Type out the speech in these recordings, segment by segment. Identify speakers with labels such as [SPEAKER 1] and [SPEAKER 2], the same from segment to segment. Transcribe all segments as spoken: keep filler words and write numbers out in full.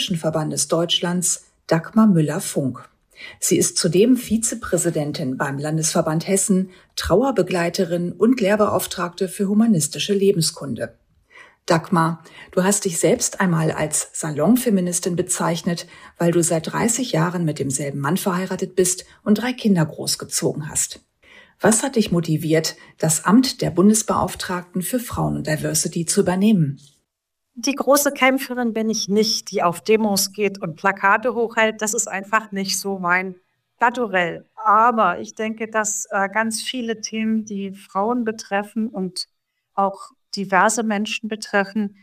[SPEAKER 1] Menschenverbandes Deutschlands, Dagmar Müller-Funk. Sie ist zudem Vizepräsidentin beim Landesverband Hessen, Trauerbegleiterin und Lehrbeauftragte für humanistische Lebenskunde. Dagmar, du hast dich selbst einmal als Salonfeministin bezeichnet, weil du seit dreißig Jahren mit demselben Mann verheiratet bist und drei Kinder großgezogen hast. Was hat dich motiviert, das Amt der Bundesbeauftragten für Frauen und Diversity zu übernehmen?
[SPEAKER 2] Die große Kämpferin bin ich nicht, die auf Demos geht und Plakate hochhält. Das ist einfach nicht so mein Naturell. Aber ich denke, dass äh, ganz viele Themen, die Frauen betreffen und auch diverse Menschen betreffen,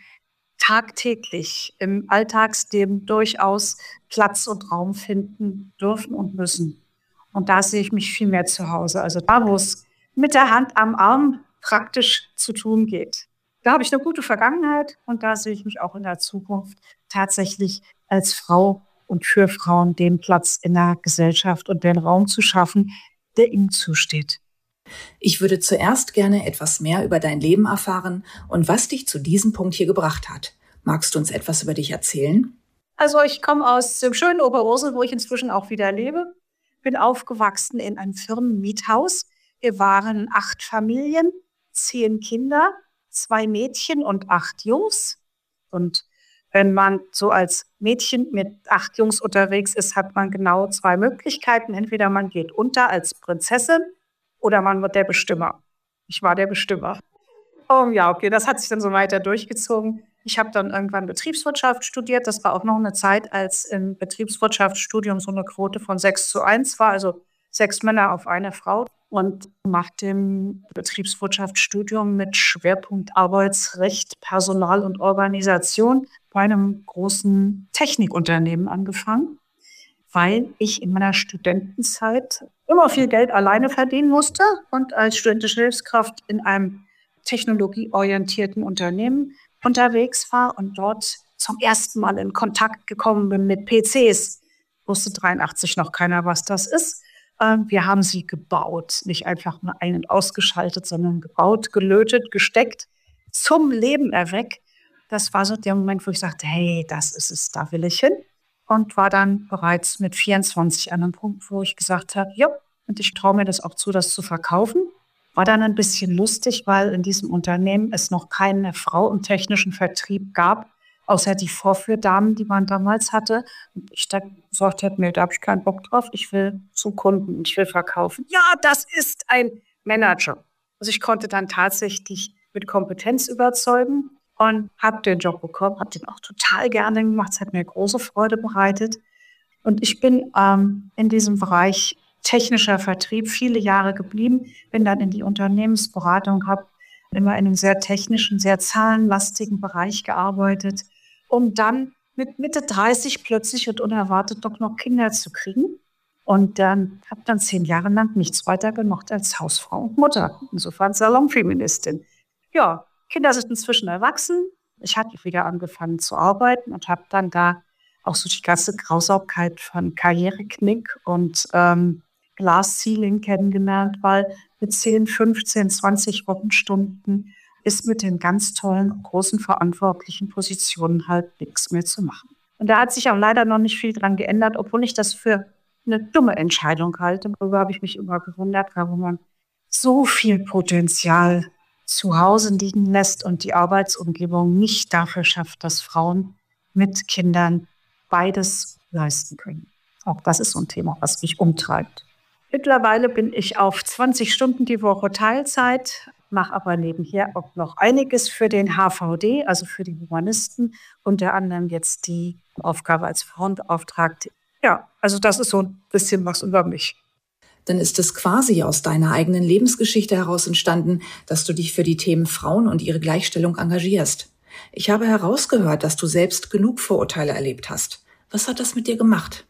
[SPEAKER 2] tagtäglich im Alltagsleben durchaus Platz und Raum finden dürfen und müssen. Und da sehe ich mich viel mehr zu Hause. Also da, wo es mit der Hand am Arm praktisch zu tun geht. Da habe ich eine gute Vergangenheit und da sehe ich mich auch in der Zukunft tatsächlich als Frau und für Frauen den Platz in der Gesellschaft und den Raum zu schaffen, der ihnen zusteht.
[SPEAKER 1] Ich würde zuerst gerne etwas mehr über dein Leben erfahren und was dich zu diesem Punkt hier gebracht hat. Magst du uns etwas über dich erzählen?
[SPEAKER 2] Also ich komme aus dem schönen Oberursel, wo ich inzwischen auch wieder lebe. Bin aufgewachsen in einem Firmenmiethaus. Wir waren acht Familien, zehn Kinder, zwei Mädchen und acht Jungs. Und wenn man so als Mädchen mit acht Jungs unterwegs ist, hat man genau zwei Möglichkeiten. Entweder man geht unter als Prinzessin oder man wird der Bestimmer. Ich war der Bestimmer. Oh ja, okay, das hat sich dann so weiter durchgezogen. Ich habe dann irgendwann Betriebswirtschaft studiert. Das war auch noch eine Zeit, als im Betriebswirtschaftsstudium so eine Quote von sechs zu eins war, also sechs Männer auf eine Frau. Und nach dem Betriebswirtschaftsstudium mit Schwerpunkt Arbeitsrecht, Personal und Organisation bei einem großen Technikunternehmen angefangen, weil ich in meiner Studentenzeit immer viel Geld alleine verdienen musste und als studentische Hilfskraft in einem technologieorientierten Unternehmen unterwegs war und dort zum ersten Mal in Kontakt gekommen bin mit P Cs. Wusste dreiundachtzig noch keiner, was das ist. Wir haben sie gebaut, nicht einfach nur ein- und ausgeschaltet, sondern gebaut, gelötet, gesteckt, zum Leben erweckt. Das war so der Moment, wo ich sagte, hey, das ist es, da will ich hin. Und war dann bereits mit vierundzwanzig an einem Punkt, wo ich gesagt habe, ja, und ich traue mir das auch zu, das zu verkaufen. War dann ein bisschen lustig, weil in diesem Unternehmen es noch keine Frau im technischen Vertrieb gab, außer die Vorführdamen, die man damals hatte. Und ich da gesagt habe, nee, da habe ich keinen Bock drauf. Ich will zum Kunden, ich will verkaufen. Ja, das ist ein Manager. Also ich konnte dann tatsächlich mit Kompetenz überzeugen und habe den Job bekommen, habe den auch total gerne gemacht. Es hat mir große Freude bereitet. Und ich bin ähm, in diesem Bereich technischer Vertrieb viele Jahre geblieben, bin dann in die Unternehmensberatung, habe immer in einem sehr technischen, sehr zahlenlastigen Bereich gearbeitet, um dann mit Mitte dreißig plötzlich und unerwartet doch noch Kinder zu kriegen. Und dann habe dann zehn Jahre lang nichts weiter gemacht als Hausfrau und Mutter. Insofern Salonfeministin. Ja, Kinder sind inzwischen erwachsen. Ich hatte wieder angefangen zu arbeiten und habe dann da auch so die ganze Grausamkeit von Karriereknick und ähm, Glass-Ceiling kennengelernt, weil mit zehn, fünfzehn, zwanzig Wochenstunden ist mit den ganz tollen, großen, verantwortlichen Positionen halt nichts mehr zu machen. Und da hat sich auch leider noch nicht viel dran geändert, obwohl ich das für eine dumme Entscheidung halte. Darüber habe ich mich immer gewundert, warum man so viel Potenzial zu Hause liegen lässt und die Arbeitsumgebung nicht dafür schafft, dass Frauen mit Kindern beides leisten können. Auch das ist so ein Thema, was mich umtreibt. Mittlerweile bin ich auf zwanzig Stunden die Woche Teilzeit, mache aber nebenher auch noch einiges für den H V D, also für die Humanisten, unter anderem jetzt die Aufgabe als Frauenbeauftragte. Ja, also das ist so ein bisschen was über mich.
[SPEAKER 1] Dann ist es quasi aus deiner eigenen Lebensgeschichte heraus entstanden, dass du dich für die Themen Frauen und ihre Gleichstellung engagierst. Ich habe herausgehört, dass du selbst genug Vorurteile erlebt hast. Was hat das mit dir gemacht?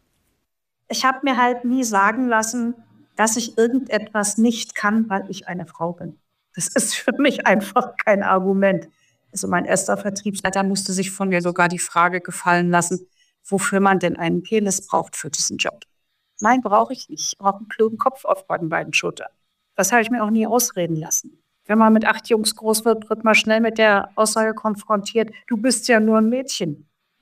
[SPEAKER 2] Ich habe mir halt nie sagen lassen, dass ich irgendetwas nicht kann, weil ich eine Frau bin. Das ist für mich einfach kein Argument. Also mein erster Vertriebsleiter musste sich von mir sogar die Frage gefallen lassen, wofür man denn einen Penis braucht für diesen Job. Nein, brauche ich nicht. Ich brauche einen klugen Kopf auf beiden beiden Schultern. Das habe ich mir auch nie ausreden lassen. Wenn man mit acht Jungs groß wird, wird man schnell mit der Aussage konfrontiert, du bist ja nur ein Mädchen.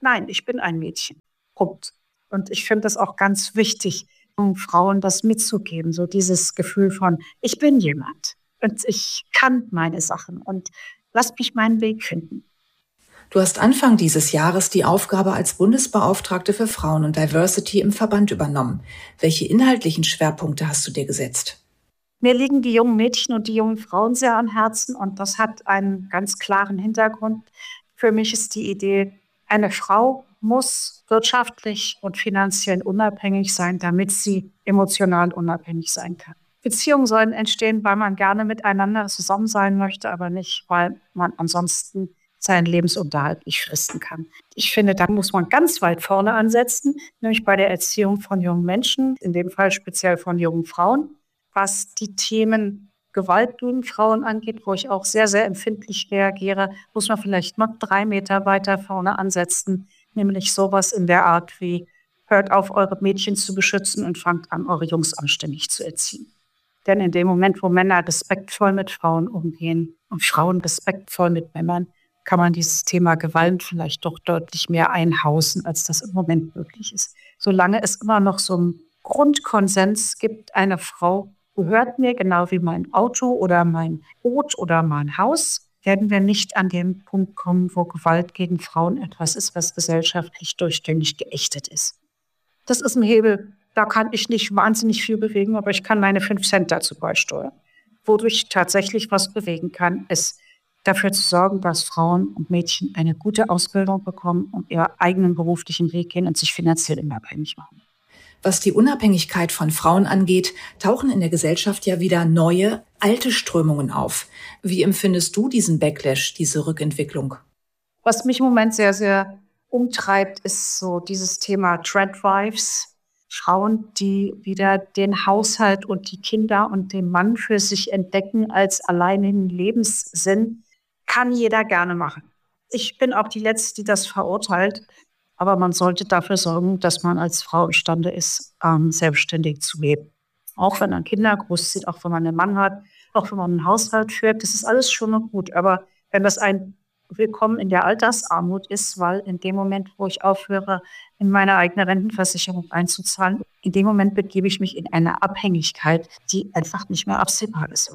[SPEAKER 2] Nein, ich bin ein Mädchen. Punkt. Und ich finde es auch ganz wichtig, um Frauen das mitzugeben, so dieses Gefühl von, ich bin jemand und ich kann meine Sachen und lass mich meinen Weg finden.
[SPEAKER 1] Du hast Anfang dieses Jahres die Aufgabe als Bundesbeauftragte für Frauen und Diversity im Verband übernommen. Welche inhaltlichen Schwerpunkte hast du dir gesetzt?
[SPEAKER 2] Mir liegen die jungen Mädchen und die jungen Frauen sehr am Herzen und das hat einen ganz klaren Hintergrund. Für mich ist die Idee, eine Frau muss wirtschaftlich und finanziell unabhängig sein, damit sie emotional unabhängig sein kann. Beziehungen sollen entstehen, weil man gerne miteinander zusammen sein möchte, aber nicht, weil man ansonsten seinen Lebensunterhalt nicht fristen kann. Ich finde, da muss man ganz weit vorne ansetzen, nämlich bei der Erziehung von jungen Menschen, in dem Fall speziell von jungen Frauen, was die Themen Gewalt gegen Frauen angeht, wo ich auch sehr, sehr empfindlich reagiere, muss man vielleicht noch drei Meter weiter vorne ansetzen, nämlich sowas in der Art wie, hört auf, eure Mädchen zu beschützen und fangt an, eure Jungs anständig zu erziehen. Denn in dem Moment, wo Männer respektvoll mit Frauen umgehen und Frauen respektvoll mit Männern, kann man dieses Thema Gewalt vielleicht doch deutlich mehr einhausen, als das im Moment möglich ist. Solange es immer noch so einen Grundkonsens gibt, eine Frau gehört mir genau wie mein Auto oder mein Boot oder mein Haus, werden wir nicht an den Punkt kommen, wo Gewalt gegen Frauen etwas ist, was gesellschaftlich durchgängig geächtet ist. Das ist ein Hebel, da kann ich nicht wahnsinnig viel bewegen, aber ich kann meine fünf Cent dazu beisteuern. Wodurch ich tatsächlich was bewegen kann, ist dafür zu sorgen, dass Frauen und Mädchen eine gute Ausbildung bekommen und ihren eigenen beruflichen Weg gehen und sich finanziell unabhängig machen.
[SPEAKER 1] Was die Unabhängigkeit von Frauen angeht, tauchen in der Gesellschaft ja wieder neue, alte Strömungen auf. Wie empfindest du diesen Backlash, diese Rückentwicklung?
[SPEAKER 2] Was mich im Moment sehr, sehr umtreibt, ist so dieses Thema Tradwives. Frauen, die wieder den Haushalt und die Kinder und den Mann für sich entdecken als alleinigen Lebenssinn, kann jeder gerne machen. Ich bin auch die Letzte, die das verurteilt. Aber man sollte dafür sorgen, dass man als Frau imstande ist, ähm, selbstständig zu leben. Auch wenn man Kinder großzieht, auch wenn man einen Mann hat, auch wenn man einen Haushalt führt, das ist alles schon und gut. Aber wenn das ein Willkommen in der Altersarmut ist, weil in dem Moment, wo ich aufhöre, in meine eigene Rentenversicherung einzuzahlen, in dem Moment begebe ich mich in eine Abhängigkeit, die einfach nicht mehr absehbar ist.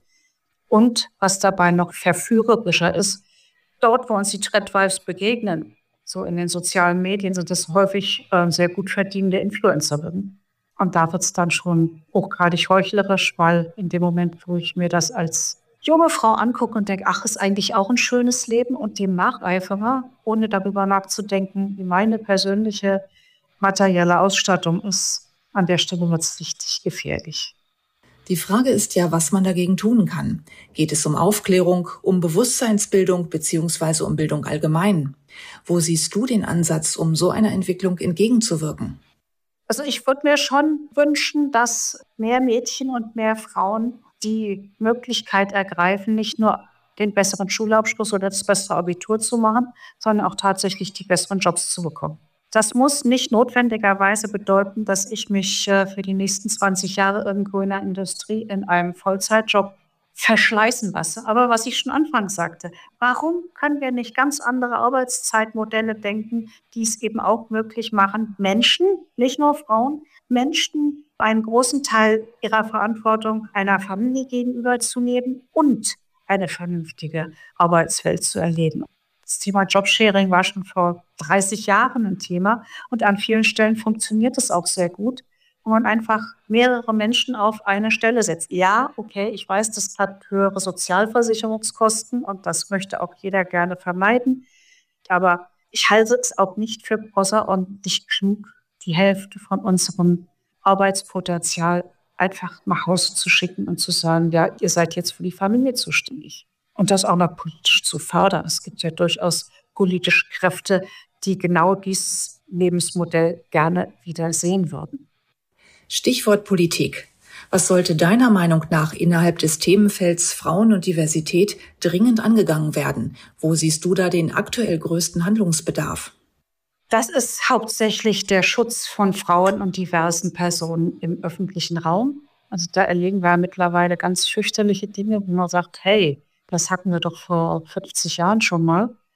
[SPEAKER 2] Und was dabei noch verführerischer ist, dort, wo uns die Tradwives begegnen, so in den sozialen Medien sind es häufig äh, sehr gut verdienende Influencerinnen. Und da wird es dann schon hochgradig heuchlerisch, weil in dem Moment, wo ich mir das als junge Frau angucke und denke, ach, ist eigentlich auch ein schönes Leben und dem nacheifere, ohne darüber nachzudenken, wie meine persönliche materielle Ausstattung ist, an der Stelle wird es richtig gefährlich.
[SPEAKER 1] Die Frage ist ja, was man dagegen tun kann. Geht es um Aufklärung, um Bewusstseinsbildung bzw. um Bildung allgemein? Wo siehst du den Ansatz, um so einer Entwicklung entgegenzuwirken?
[SPEAKER 2] Also ich würde mir schon wünschen, dass mehr Mädchen und mehr Frauen die Möglichkeit ergreifen, nicht nur den besseren Schulabschluss oder das bessere Abitur zu machen, sondern auch tatsächlich die besseren Jobs zu bekommen. Das muss nicht notwendigerweise bedeuten, dass ich mich äh, für die nächsten zwanzig Jahre irgendwo in der Industrie in einem Vollzeitjob verschleißen lasse. Aber was ich schon anfangs sagte, warum können wir nicht ganz andere Arbeitszeitmodelle denken, die es eben auch möglich machen, Menschen, nicht nur Frauen, Menschen einen großen Teil ihrer Verantwortung einer Familie gegenüber zu nehmen und eine vernünftige Arbeitswelt zu erleben. Das Thema Jobsharing war schon vor dreißig Jahren ein Thema und an vielen Stellen funktioniert es auch sehr gut, wo man einfach mehrere Menschen auf eine Stelle setzt. Ja, okay, ich weiß, das hat höhere Sozialversicherungskosten und das möchte auch jeder gerne vermeiden. Aber ich halte es auch nicht für außerordentlich klug, die Hälfte von unserem Arbeitspotenzial einfach nach Hause zu schicken und zu sagen, ja, ihr seid jetzt für die Familie zuständig. Und das auch noch politisch zu fördern. Es gibt ja durchaus politische Kräfte, die genau dieses Lebensmodell gerne wieder sehen würden.
[SPEAKER 1] Stichwort Politik. Was sollte deiner Meinung nach innerhalb des Themenfelds Frauen und Diversität dringend angegangen werden? Wo siehst du da den aktuell größten Handlungsbedarf?
[SPEAKER 2] Das ist hauptsächlich der Schutz von Frauen und diversen Personen im öffentlichen Raum. Also da erleben wir mittlerweile ganz fürchterliche Dinge, wo man sagt, hey, das hatten wir doch vor fünfzig Jahren schon mal.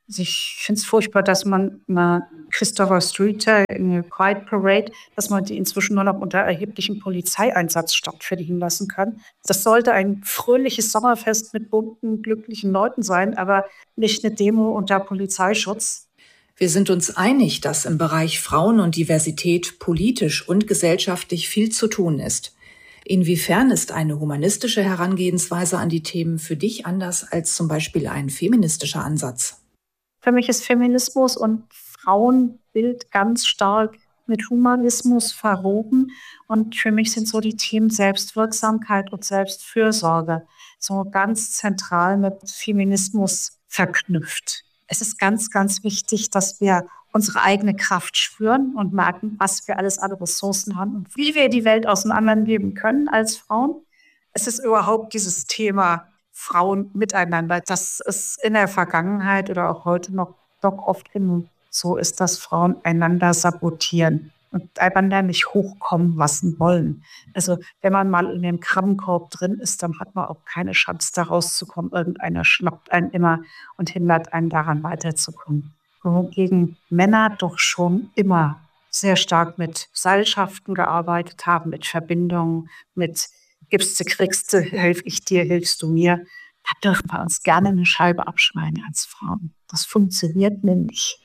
[SPEAKER 2] Ich finde es furchtbar, dass man na, Christopher Streeter in der Pride Parade, dass man die inzwischen nur noch unter erheblichem Polizeieinsatz stattfinden lassen kann. Das sollte ein fröhliches Sommerfest mit bunten, glücklichen Leuten sein, aber nicht eine Demo unter Polizeischutz.
[SPEAKER 1] Wir sind uns einig, dass im Bereich Frauen und Diversität politisch und gesellschaftlich viel zu tun ist. Inwiefern ist eine humanistische Herangehensweise an die Themen für dich anders als zum Beispiel ein feministischer Ansatz?
[SPEAKER 2] Für mich ist Feminismus und Frauenbild ganz stark mit Humanismus verwoben. Und für mich sind so die Themen Selbstwirksamkeit und Selbstfürsorge so ganz zentral mit Feminismus verknüpft. Es ist ganz, ganz wichtig, dass wir unsere eigene Kraft spüren und merken, was wir alles an Ressourcen haben und wie wir die Welt auseinanderleben können als Frauen. Es ist überhaupt dieses Thema Frauen miteinander. Das ist in der Vergangenheit oder auch heute noch doch oft so ist, dass Frauen einander sabotieren und einander nicht hochkommen lassen wollen. Also wenn man mal in dem Krabbenkorb drin ist, dann hat man auch keine Chance, da rauszukommen. Irgendeiner schnappt einen immer und hindert einen daran, weiterzukommen. Wogegen Männer doch schon immer sehr stark mit Seilschaften gearbeitet haben, mit Verbindungen, mit gibst du, kriegst du, helf ich dir, hilfst du mir. Da dürfen wir uns gerne eine Scheibe abschneiden als Frauen. Das funktioniert nämlich.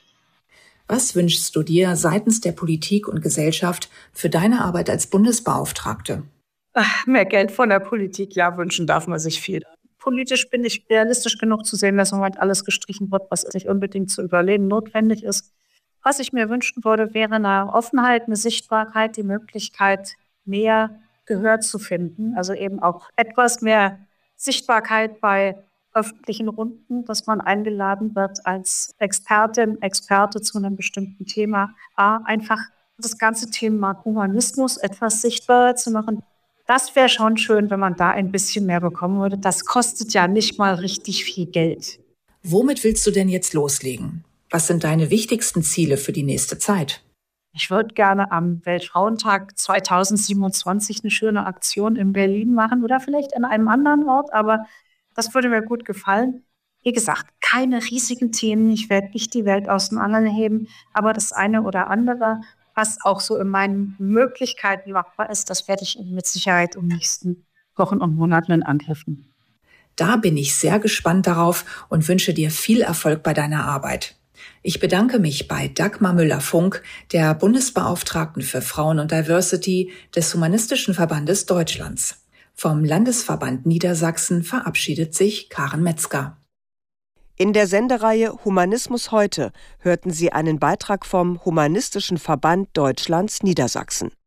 [SPEAKER 1] Was wünschst du dir seitens der Politik und Gesellschaft für deine Arbeit als Bundesbeauftragte?
[SPEAKER 2] Ach, mehr Geld von der Politik, ja, wünschen darf man sich viel. Politisch bin ich realistisch genug zu sehen, dass im Moment alles gestrichen wird, was nicht unbedingt zu überleben notwendig ist. Was ich mir wünschen würde, wäre eine Offenheit, eine Sichtbarkeit, die Möglichkeit, mehr Gehör zu finden. Also eben auch etwas mehr Sichtbarkeit bei öffentlichen Runden, dass man eingeladen wird als Expertin, Experte zu einem bestimmten Thema. A, einfach das ganze Thema Humanismus etwas sichtbarer zu machen. Das wäre schon schön, wenn man da ein bisschen mehr bekommen würde. Das kostet ja nicht mal richtig viel Geld.
[SPEAKER 1] Womit willst du denn jetzt loslegen? Was sind deine wichtigsten Ziele für die nächste Zeit?
[SPEAKER 2] Ich würde gerne am Weltfrauentag zweitausendsiebenundzwanzig eine schöne Aktion in Berlin machen oder vielleicht an einem anderen Ort, aber das würde mir gut gefallen. Wie gesagt, keine riesigen Themen. Ich werde nicht die Welt auseinanderheben, aber das eine oder andere, was auch so in meinen Möglichkeiten machbar ist, das werde ich mit Sicherheit in den nächsten Wochen und Monaten in Angriff nehmen.
[SPEAKER 1] Da bin ich sehr gespannt darauf und wünsche dir viel Erfolg bei deiner Arbeit. Ich bedanke mich bei Dagmar Müller-Funk, der Bundesbeauftragten für Frauen und Diversity des Humanistischen Verbandes Deutschlands. Vom Landesverband Niedersachsen verabschiedet sich Karen Metzger.
[SPEAKER 3] In der Sendereihe Humanismus heute hörten Sie einen Beitrag vom Humanistischen Verband Deutschlands Niedersachsen.